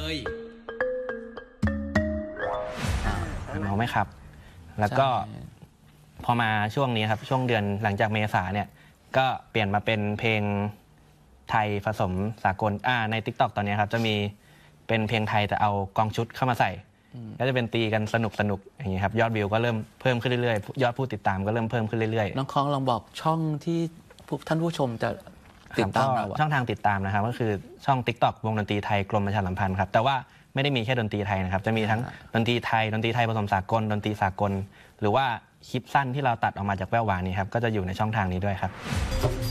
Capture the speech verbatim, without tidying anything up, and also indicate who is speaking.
Speaker 1: ย
Speaker 2: เมาไหมครับแล้วก็พอมาช่วงนี้ครับช่วงเดือนหลังจากเมษาเนี่ยก็เปลี่ยนมาเป็นเพลงไทยผสมสากลอ่าใน ติ๊กต็อก ตอนนี้ครับจะมีเป็นเพลงไทยแต่เอากองชุดเข้ามาใส่ก็จะเป็นตีกันสนุกสนุกอย่างนี้ครับยอดวิวก็เริ่มเพิ่มขึ้นเรื่อยๆยอดผู้ติดตามก็เริ่มเพิ่มขึ้นเรื่อย
Speaker 3: ๆน้องค้องลองบอกช่องที่ท่านผู้ชมจะติดตามเรา
Speaker 2: ช่องทางติดตามนะครับก็คือช่อง ติ๊กต็อก วงดนตรีไทยกรมประชาสัมพันธ์ครับแต่ว่าไม่ได้มีแค่ดนตรีไทยนะครับจะมีทั้งดนตรีไทยดนตรีไทยผสมสากลดนตรีสากลหรือว่าคลิปสั้นที่เราตัดออกมาจากแว่วหวานนี้ครับก็จะอยู่ในช่องทางนี้ด้วยครับ